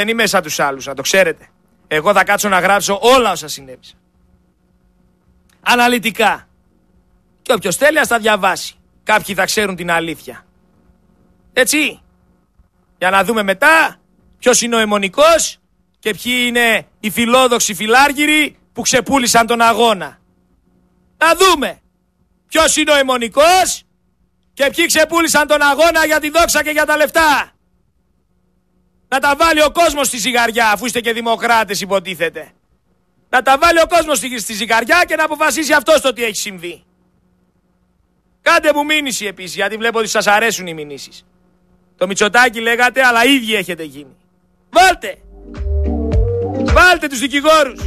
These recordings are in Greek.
Δεν είμαι σαν τους άλλους, να το ξέρετε. Εγώ θα κάτσω να γράψω όλα όσα συνέβησαν. Αναλυτικά. Και όποιος θέλει ας τα διαβάσει. Κάποιοι θα ξέρουν την αλήθεια. Έτσι. Για να δούμε μετά ποιος είναι ο αιμονικός και ποιοι είναι οι φιλόδοξοι φιλάργυροι που ξεπούλησαν τον αγώνα. Να δούμε ποιος είναι ο αιμονικός και ποιοι ξεπούλησαν τον αγώνα για τη δόξα και για τα λεφτά. Να τα βάλει ο κόσμος στη ζυγαριά, αφού είστε και δημοκράτες υποτίθεται. Να τα βάλει ο κόσμος στη ζυγαριά και να αποφασίσει αυτός το τι έχει συμβεί. Κάντε μου μήνυση επίσης, γιατί βλέπω ότι σας αρέσουν οι μηνύσεις. Το Μητσοτάκη λέγατε, αλλά ίδιοι έχετε γίνει. Βάλτε! Βάλτε τους δικηγόρους!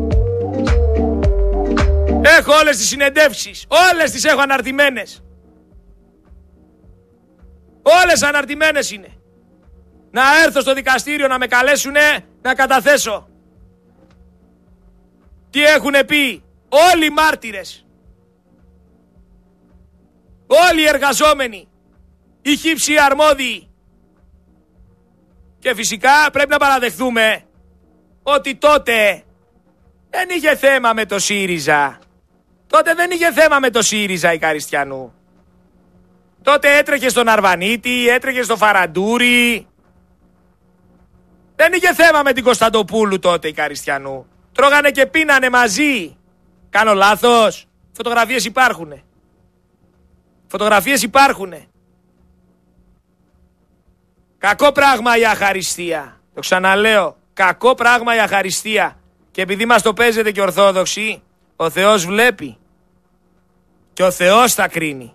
Έχω όλες τις συνεντεύξεις. Όλες τις έχω αναρτημένες. Όλες αναρτημένες είναι. Να έρθω στο δικαστήριο να με καλέσουνε να καταθέσω. Τι έχουνε πει όλοι οι μάρτυρες. Όλοι οι εργαζόμενοι. Οι χύψοι αρμόδιοι. Και φυσικά πρέπει να παραδεχθούμε ότι τότε δεν είχε θέμα με το ΣΥΡΙΖΑ. Τότε δεν είχε θέμα με το ΣΥΡΙΖΑ η Καριστιανού. Τότε έτρεχε στον Αρβανίτη, έτρεχε στο Φαραντούρι. Δεν είχε θέμα με την Κωνσταντοπούλου τότε η Καριστιανού. Τρώγανε και πίνανε μαζί. Κάνω λάθος? Φωτογραφίες υπάρχουνε. Φωτογραφίες υπάρχουνε. Κακό πράγμα η αχαριστία. Το ξαναλέω. Κακό πράγμα η αχαριστία. Και επειδή μας το παίζετε και ορθόδοξοι, ο Θεός βλέπει. Και ο Θεός θα κρίνει.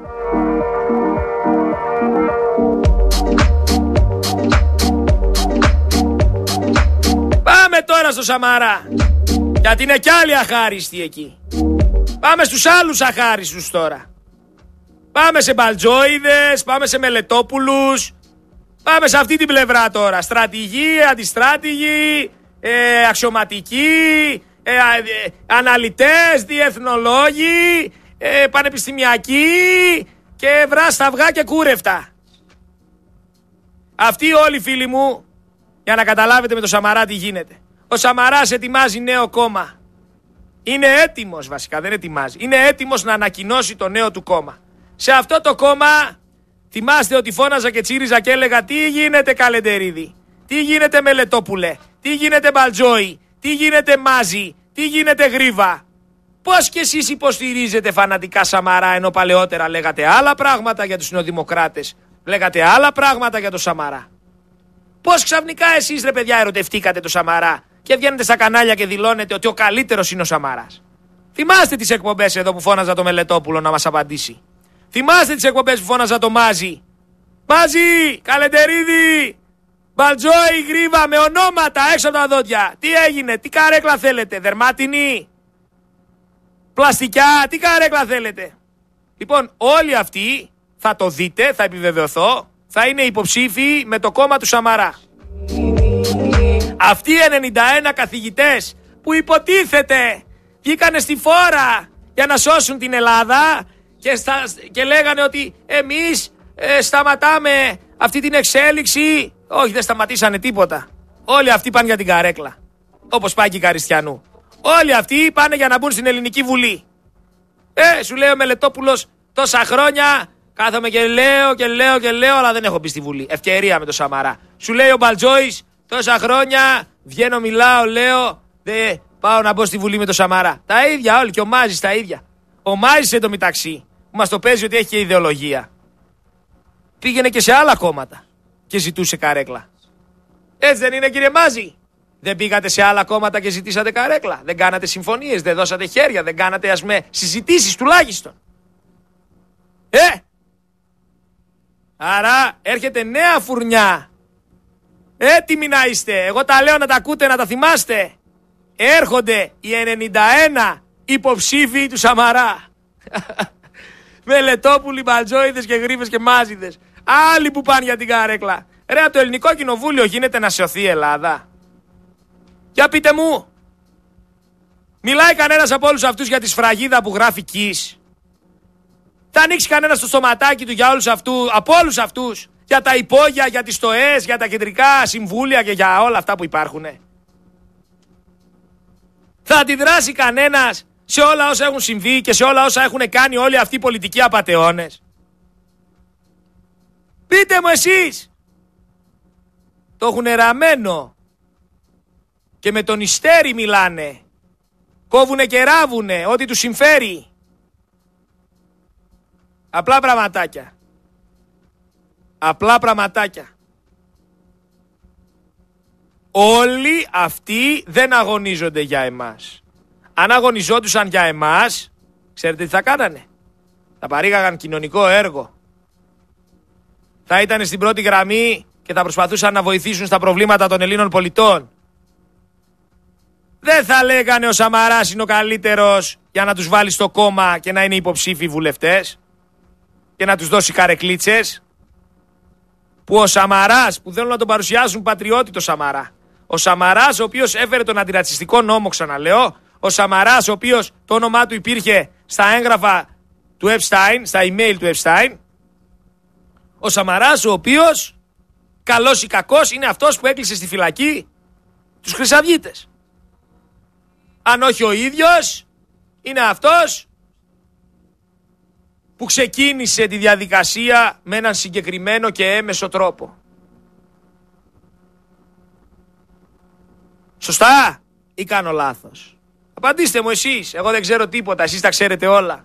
Πάμε τώρα στο Σαμαρά. Γιατί είναι κι άλλοι αχάριστοι εκεί. Πάμε στους άλλους αχάριστους τώρα. Πάμε σε μπαλτζόιδες, πάμε σε μελετόπουλους. Πάμε σε αυτή την πλευρά τώρα. Στρατηγοί, αντιστράτηγοι, αξιωματικοί, αναλυτές, διεθνολόγοι, πανεπιστημιακοί και βράστα αυγά και κούρευτα. Αυτοί όλοι φίλοι μου, για να καταλάβετε με το Σαμαρά τι γίνεται. Ο Σαμαράς ετοιμάζει νέο κόμμα. Είναι έτοιμος βασικά, δεν ετοιμάζει. Είναι έτοιμος να ανακοινώσει το νέο του κόμμα. Σε αυτό το κόμμα, θυμάστε ότι φώναζα και τσίριζα και έλεγα τι γίνεται Καλεντερίδη, τι γίνεται Μελετόπουλε, τι γίνεται Μπαλτζόη, τι γίνεται Μάζη, τι γίνεται Γρίβα. Πώς κι εσείς υποστηρίζετε φανατικά Σαμαρά ενώ παλαιότερα λέγατε άλλα πράγματα για τους νεοδημοκράτες, λέγατε άλλα πράγματα για το Σαμαρά. Πώς ξαφνικά εσείς ρε παιδιά ερωτευτήκατε το Σαμαρά και βγαίνετε στα κανάλια και δηλώνετε ότι ο καλύτερος είναι ο Σαμαράς. Θυμάστε τις εκπομπές εδώ που φώναζα το Μελετόπουλο να μας απαντήσει. Θυμάστε τις εκπομπές που φώναζα το Μάζη. Μάζη, Καλεντερίδη, Μπαλτζόη, Γρίβα, με ονόματα έξω από τα δόντια. Τι έγινε, τι καρέκλα θέλετε, δερμάτινη, πλαστικά, τι καρέκλα θέλετε. Λοιπόν, όλοι αυτοί θα το δείτε, θα επιβεβαιωθώ, θα είναι υποψήφιοι με το κόμμα του Σαμαρά. Αυτοί οι 91 καθηγητές που υποτίθεται βγήκανε στη φόρα για να σώσουν την Ελλάδα και λέγανε ότι εμείς σταματάμε αυτή την εξέλιξη. Όχι, δεν σταματήσανε τίποτα. Όλοι αυτοί πάνε για την καρέκλα. Όπως πάει και η Καριστιανού. Όλοι αυτοί πάνε για να μπουν στην Ελληνική Βουλή. Σου λέει ο Μελετόπουλος, τόσα χρόνια κάθομαι και λέω, αλλά δεν έχω μπει στη Βουλή. Ευκαιρία με το Σαμαρά. Σου λέει ο Μπαλτζόης, τόσα χρόνια βγαίνω, μιλάω, λέω, δεν πάω να μπω στη Βουλή με το Σαμαρά. Τα ίδια όλοι, και ο Μάζης τα ίδια. Ο Μάζης εντωμεταξύ, που μας το παίζει ότι έχει και ιδεολογία, πήγαινε και σε άλλα κόμματα και ζητούσε καρέκλα. Έτσι δεν είναι, κύριε Μάζη? Δεν πήγατε σε άλλα κόμματα και ζητήσατε καρέκλα? Δεν κάνατε συμφωνίες, δεν δώσατε χέρια, δεν κάνατε συζητήσεις τουλάχιστον? Άρα έρχεται νέα φουρνιά. Έτοιμοι να είστε. Εγώ τα λέω να τα ακούτε, να τα θυμάστε. Έρχονται οι 91 υποψήφοι του Σαμαρά. Μελετόπουλοι, Μπαλτζόιδες και Γρίβες και Μάζιδες. Άλλοι που πάνε για την καρέκλα. Ρε, από το Ελληνικό Κοινοβούλιο γίνεται να σωθεί η Ελλάδα? Για πείτε μου. Μιλάει κανένας από όλους αυτούς για τη σφραγίδα που γράφει Κις? Θα ανοίξει κανένας το στοματάκι του για όλους αυτούς, από όλους αυτούς, για τα υπόγεια, για τις ΤΟΕΣ, για τα κεντρικά συμβούλια και για όλα αυτά που υπάρχουν? Θα αντιδράσει κανένας σε όλα όσα έχουν συμβεί και σε όλα όσα έχουν κάνει όλοι αυτοί οι πολιτικοί απατεώνες? Πείτε μου εσείς. Το έχουν ραμμένο και με τον ιστέρι μιλάνε. Κόβουνε και ράβουνε ό,τι τους συμφέρει. Απλά πραγματάκια. Απλά πραγματάκια. Όλοι αυτοί δεν αγωνίζονται για εμάς. Αν αγωνιζόντουσαν για εμάς, ξέρετε τι θα κάνανε? Θα παρήγαγαν κοινωνικό έργο. Θα ήταν στην πρώτη γραμμή και θα προσπαθούσαν να βοηθήσουν στα προβλήματα των Ελλήνων πολιτών. Δεν θα λέγανε ο Σαμαράς είναι ο καλύτερος για να τους βάλει στο κόμμα και να είναι υποψήφιοι βουλευτές και να τους δώσει καρεκλίτσες. Που ο Σαμαράς, που θέλουν να τον παρουσιάσουν πατριώτη το Σαμαρά, ο Σαμαράς ο οποίος έφερε τον αντιρατσιστικό νόμο, ξαναλέω, ο Σαμαράς ο οποίος το όνομά του υπήρχε στα έγγραφα του Epstein, στα email του Epstein, ο Σαμαράς ο οποίος, καλός ή κακός, είναι αυτός που έκλεισε στη φυλακή τους χρυσαυγίτες. Αν όχι ο ίδιος, είναι αυτός που ξεκίνησε τη διαδικασία με έναν συγκεκριμένο και έμεσο τρόπο. Σωστά ή κάνω λάθος? Απαντήστε μου εσείς. Εγώ δεν ξέρω τίποτα, εσείς τα ξέρετε όλα.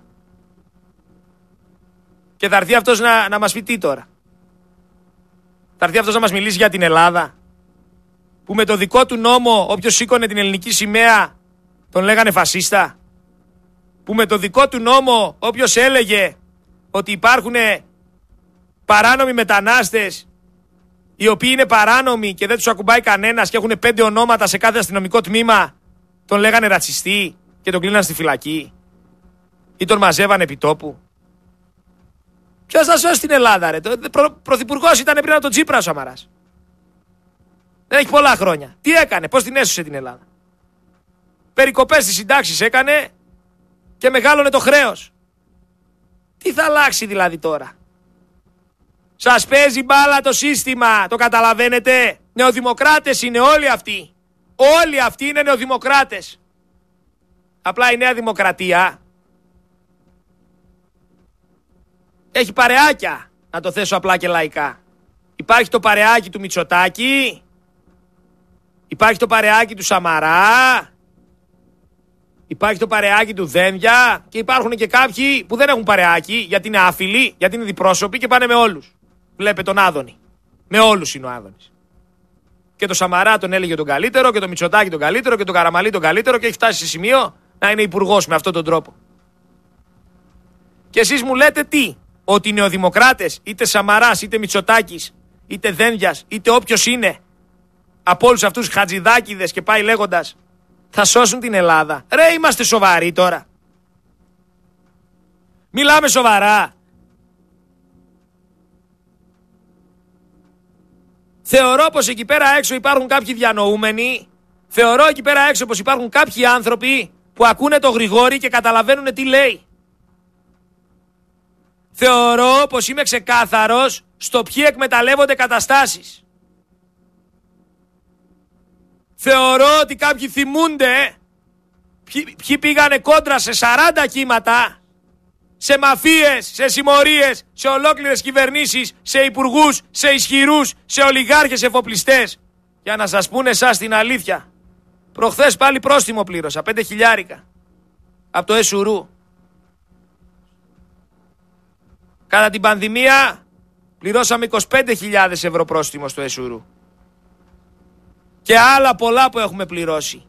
Και θα έρθει αυτός να μας πει τι τώρα? Θα έρθει αυτός να μας μιλήσει για την Ελλάδα, που με το δικό του νόμο όποιος σήκωνε την ελληνική σημαία τον λέγανε φασίστα? Που με το δικό του νόμο όποιος έλεγε ότι υπάρχουν παράνομοι μετανάστες οι οποίοι είναι παράνομοι και δεν τους ακουμπάει κανένας και έχουν 5 ονόματα σε κάθε αστυνομικό τμήμα, τον λέγανε ρατσιστή και τον κλείναν στη φυλακή ή τον μαζεύανε επί τόπου? Ποιος θα σώσει την Ελλάδα, ρε? Πρωθυπουργός ήταν πριν από τον Τσίπρα ο Σαμαράς. Δεν έχει πολλά χρόνια. Τι έκανε, πώς την έσωσε την Ελλάδα? Περικοπές στις συντάξεις έκανε και μεγάλωνε το χρέος. Τι θα αλλάξει δηλαδή τώρα? Σας παίζει μπάλα το σύστημα, το καταλαβαίνετε? Νεοδημοκράτες είναι όλοι αυτοί. Όλοι αυτοί είναι νεοδημοκράτες. Απλά η Νέα Δημοκρατία έχει παρεάκια, να το θέσω απλά και λαϊκά. Υπάρχει το παρεάκι του Μητσοτάκη, υπάρχει το παρεάκι του Σαμαρά, υπάρχει το παρεάκι του Δένδια και υπάρχουν και κάποιοι που δεν έχουν παρεάκι γιατί είναι άφιλοι, γιατί είναι διπρόσωποι και πάνε με όλους. Βλέπε τον Άδωνη. Με όλους είναι ο Άδωνης. Και το Σαμαρά τον έλεγε τον καλύτερο και το Μητσοτάκη τον καλύτερο και τον Καραμανλή τον καλύτερο και έχει φτάσει σε σημείο να είναι υπουργός με αυτόν τον τρόπο. Και εσείς μου λέτε τι? Ότι οι νεοδημοκράτες, είτε Σαμαράς, είτε Μητσοτάκης, είτε Δένδιας, είτε όποιος είναι από όλους αυτούς χατζηδάκηδες και πάει λέγοντας, θα σώσουν την Ελλάδα? Ρε, είμαστε σοβαροί τώρα? Μιλάμε σοβαρά? Θεωρώ πως εκεί πέρα έξω υπάρχουν κάποιοι διανοούμενοι. Θεωρώ εκεί πέρα έξω πως υπάρχουν κάποιοι άνθρωποι που ακούνε το Γρηγόρη και καταλαβαίνουν τι λέει. Θεωρώ πως είμαι ξεκάθαρος στο ποιοι εκμεταλλεύονται καταστάσεις. Θεωρώ ότι κάποιοι θυμούνται ποιοι πήγανε κόντρα σε 40 κύματα, σε μαφίες, σε συμμορίες, σε ολόκληρες κυβερνήσεις, σε υπουργούς, σε ισχυρούς, σε ολιγάρχες εφοπλιστές. Για να σας πούνε εσάς την αλήθεια. Προχθές πάλι πρόστιμο πλήρωσα, 5.000 από το ΕΣΟΥΡΟΥ. Κατά την πανδημία πληρώσαμε 25.000 ευρώ πρόστιμο στο ΕΣΟΥΡΟΥ. Και άλλα πολλά που έχουμε πληρώσει.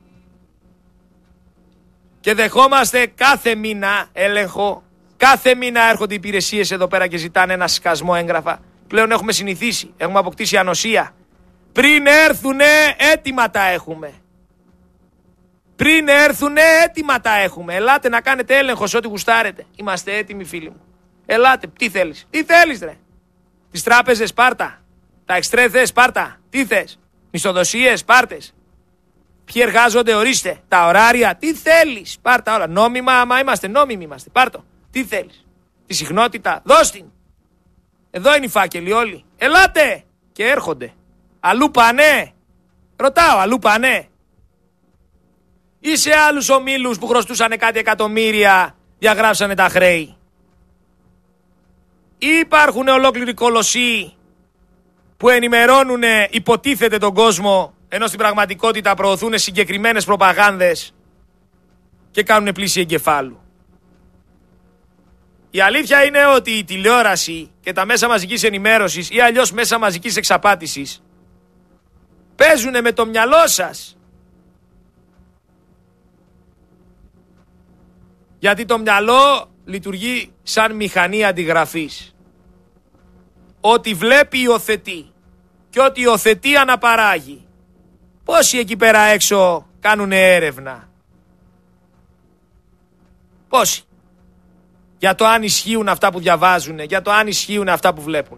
Και δεχόμαστε κάθε μήνα έλεγχο. Κάθε μήνα έρχονται οι υπηρεσίες εδώ πέρα και ζητάνε ένα σκασμό έγγραφα. Πλέον έχουμε συνηθίσει, έχουμε αποκτήσει ανοσία. Πριν έρθουνε έτοιμα τα έχουμε. Πριν έρθουνε έτοιμα τα έχουμε. Ελάτε να κάνετε έλεγχο σε ό,τι γουστάρετε. Είμαστε έτοιμοι, φίλοι μου. Ελάτε, τι θέλεις? Τι θέλεις, ρε? Τις τράπεζες πάρτα. Τα εξτρέθες πάρτα. Τι θες? Μισθοδοσίες πάρτες. Ποιοι εργάζονται, ορίστε. Τα ωράρια, τι θέλεις? Πάρτα όλα. Νόμιμα, άμα είμαστε νόμιμοι είμαστε. Πάρτο. Τι θέλεις? Τη συχνότητα, δώσ' την. Εδώ είναι οι φάκελοι όλοι. Ελάτε! Και έρχονται. Αλλού πάνε. Ρωτάω, αλλού πάνε. Ή σε άλλους ομίλους που χρωστούσαν κάτι εκατομμύρια διαγράψανε τα χρέη. Ή υπάρχουν ολόκληροι κολοσσοί που ενημερώνουν υποτίθεται τον κόσμο, ενώ στην πραγματικότητα προωθούν συγκεκριμένες προπαγάνδες και κάνουν πλήση εγκεφάλου. Η αλήθεια είναι ότι η τηλεόραση και τα μέσα μαζικής ενημέρωσης ή αλλιώς μέσα μαζικής εξαπάτησης παίζουν με το μυαλό σας. Γιατί το μυαλό λειτουργεί σαν μηχανή αντιγραφής. Ό,τι βλέπει υιοθετεί και ό,τι υιοθετεί αναπαράγει. Πόσοι εκεί πέρα έξω κάνουν έρευνα? Πόσοι? Για το αν ισχύουν αυτά που διαβάζουν, για το αν ισχύουν αυτά που βλέπουν.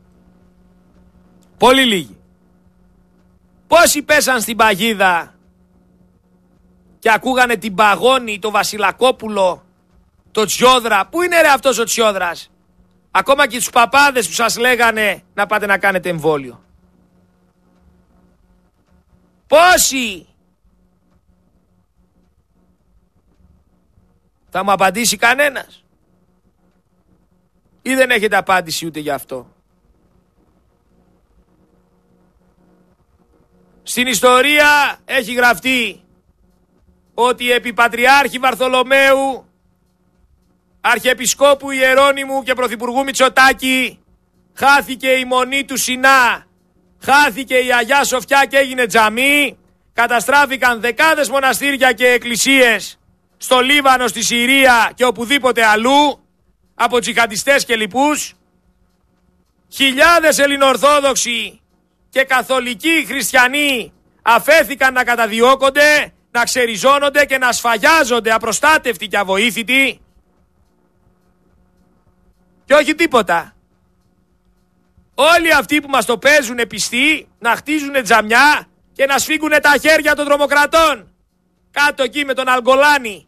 Πολύ λίγοι. Πόσοι πέσαν στην παγίδα και ακούγανε την Παγώνη, το Βασιλακόπουλο, το Τσιόδρα? Πού είναι ρε αυτός ο Τσιόδρας? Ακόμα και τους παπάδες που σας λέγανε να πάτε να κάνετε εμβόλιο. Πόσοι? Θα μου απαντήσει κανένας? Ή δεν έχετε απάντηση ούτε γι' αυτό? Στην ιστορία έχει γραφτεί ότι επί Πατριάρχη Βαρθολομαίου, Αρχιεπισκόπου Ιερώνυμου και Πρωθυπουργού Μητσοτάκη χάθηκε η Μονή του Σινά, χάθηκε η Αγιά Σοφιά και έγινε τζαμί, καταστράφηκαν δεκάδες μοναστήρια και εκκλησίες στο Λίβανο, στη Συρία και οπουδήποτε αλλού από τζιχαντιστές και λοιπούς. Χιλιάδες Ελληνοορθόδοξοι και καθολικοί χριστιανοί αφέθηκαν να καταδιώκονται, να ξεριζώνονται και να σφαγιάζονται απροστάτευτοι και αβοήθητοι. Και όχι τίποτα. Όλοι αυτοί που μας το παίζουν πιστοί να χτίζουν τζαμιά και να σφίγγουν τα χέρια των τρομοκρατών κάτω εκεί με τον Αλγκολάνη.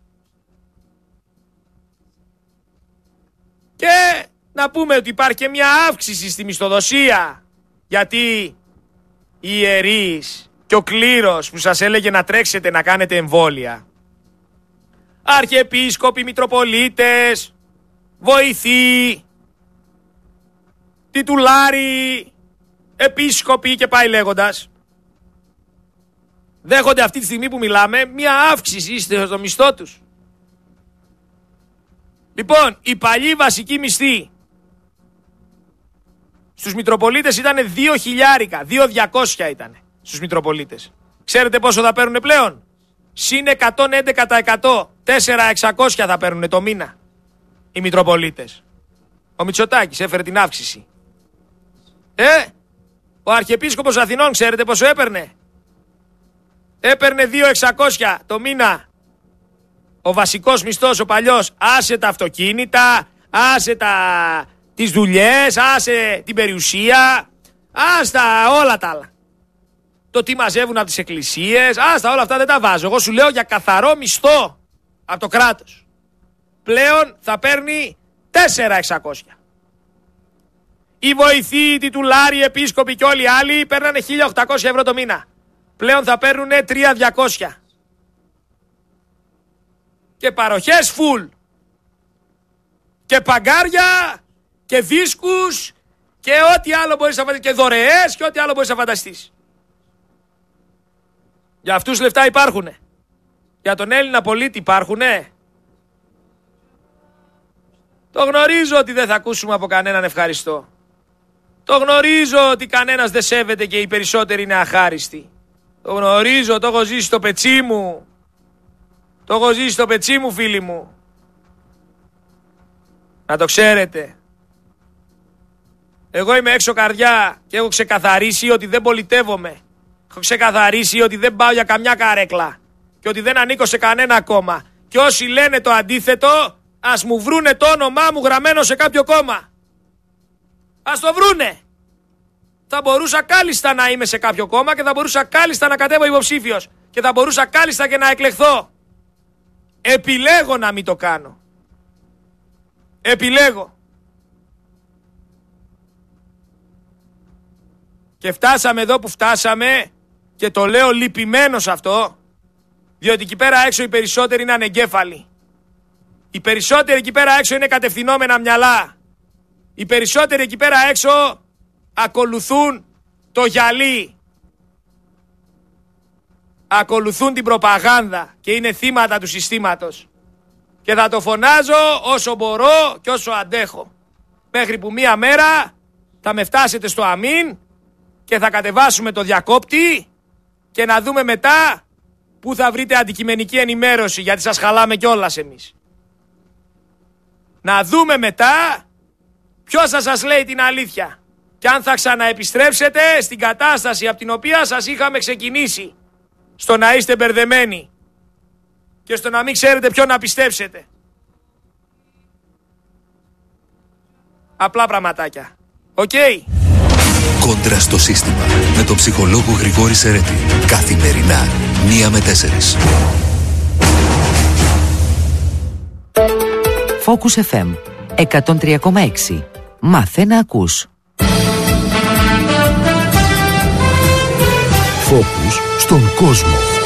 Και να πούμε ότι υπάρχει και μια αύξηση στη μισθοδοσία, γιατί οι ιερείς και ο κλήρος που σας έλεγε να τρέξετε να κάνετε εμβόλια, αρχιεπίσκοποι, μητροπολίτες, βοηθοί, τιτουλάροι, επίσκοποι και πάει λέγοντας, δέχονται αυτή τη στιγμή που μιλάμε μια αύξηση στο μισθό τους. Λοιπόν, η παλιή βασική μισθή στους μητροπολίτες ήταν 2.000, 2.200 ήταν στους μητροπολίτες. Ξέρετε πόσο θα παίρνουν πλέον? Συν 111%, 4.600 θα παίρνουν το μήνα οι μητροπολίτες. Ο Μητσοτάκης έφερε την αύξηση. Ο Αρχιεπίσκοπος Αθηνών ξέρετε πόσο έπαιρνε? Έπαιρνε 2.600 το μήνα. Ο βασικός μισθός ο παλιός, άσε τα αυτοκίνητα, άσε τις δουλειές, άσε την περιουσία, άστα όλα τα άλλα. Το τι μαζεύουν από τις εκκλησίες, άστα όλα αυτά δεν τα βάζω. Εγώ σου λέω για καθαρό μισθό από το κράτος. Πλέον θα παίρνει 4.600. Οι βοηθοί, οι τιτουλάροι, οι επίσκοποι και όλοι οι άλλοι παίρνανε 1.800 ευρώ το μήνα. Πλέον θα παίρνουν 3.200. Και παροχές φουλ. Και παγκάρια και δίσκους και ό,τι άλλο μπορείς να φανταστείς. Και δωρεές και ό,τι άλλο μπορείς να φανταστείς. Για αυτούς λεφτά υπάρχουνε. Για τον Έλληνα πολίτη υπάρχουνε. Το γνωρίζω ότι δεν θα ακούσουμε από κανέναν ευχαριστώ. Το γνωρίζω ότι κανένας δεν σέβεται και οι περισσότεροι είναι αχάριστοι. Το γνωρίζω, το έχω ζήσει στο πετσί μου. Το έχω ζήσει στο πετσί μου, φίλοι μου. Να το ξέρετε. Εγώ είμαι έξω καρδιά και έχω ξεκαθαρίσει ότι δεν πολιτεύομαι. Έχω ξεκαθαρίσει ότι δεν πάω για καμιά καρέκλα. Και ότι δεν ανήκω σε κανένα κόμμα. Και όσοι λένε το αντίθετο, ας μου βρούνε το όνομά μου γραμμένο σε κάποιο κόμμα. Ας το βρούνε. Θα μπορούσα κάλλιστα να είμαι σε κάποιο κόμμα και θα μπορούσα κάλλιστα να κατέβω υποψήφιος. Και θα μπορούσα κάλλιστα και να εκλεχθώ. Επιλέγω να μην το κάνω. Επιλέγω. Και φτάσαμε εδώ που φτάσαμε, και το λέω λυπημένος αυτό, διότι εκεί πέρα έξω οι περισσότεροι είναι ανεγκέφαλοι. Οι περισσότεροι εκεί πέρα έξω είναι κατευθυνόμενα μυαλά. Οι περισσότεροι εκεί πέρα έξω ακολουθούν το γυαλί. Ακολουθούν την προπαγάνδα και είναι θύματα του συστήματος. Και θα το φωνάζω όσο μπορώ και όσο αντέχω. Μέχρι που μία μέρα θα με φτάσετε στο αμήν και θα κατεβάσουμε το διακόπτη και να δούμε μετά πού θα βρείτε αντικειμενική ενημέρωση, γιατί σας χαλάμε κιόλας εμείς. Να δούμε μετά ποιος θα σας λέει την αλήθεια και αν θα ξαναεπιστρέψετε στην κατάσταση από την οποία σας είχαμε ξεκινήσει, στο να είστε μπερδεμένοι και στο να μην ξέρετε ποιον να πιστέψετε. Απλά πραγματάκια. Οκ. Κόντρα στο σύστημα με τον ψυχολόγο Γρηγόρη Σερέτη. Καθημερινά 1 με 4. Focus FM 103,6. Μάθε να ακούς. Focus στον κόσμο.